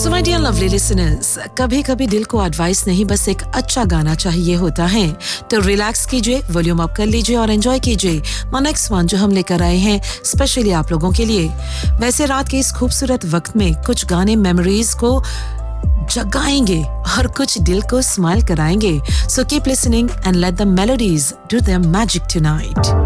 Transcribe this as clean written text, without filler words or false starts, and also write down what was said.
So my dear lovely listeners, कभी कभी दिल को एडवाइस नहीं बस एक अच्छा गाना चाहिए होता है, तो रिलैक्स कीजिए, वॉल्यूम अप कर लीजिए और एंजॉय कीजिए माय नेक्स्ट वन जो हम लेकर आए हैं स्पेशली आप लोगों के लिए। वैसे रात के इस खूबसूरत वक्त में कुछ गाने मेमोरीज को जगाएंगे और कुछ दिल को स्माइल कराएंगे। So keep listening and let the melodies do their magic tonight.